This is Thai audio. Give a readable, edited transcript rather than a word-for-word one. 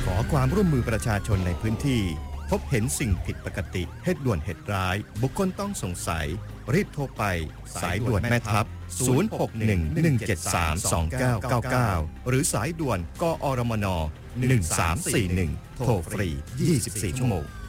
ขอความร่วมมือประชาชนในพื้นที่พบเห็นสิ่งผิดปกติเหตุด่วนเหตุร้ายบุคคลต้องสงสัยรีบโทรไปสายด่วนแม่ทัพ0611732999หรือสายด่วนกอรมน1341โทรฟรี24ชั่วโมง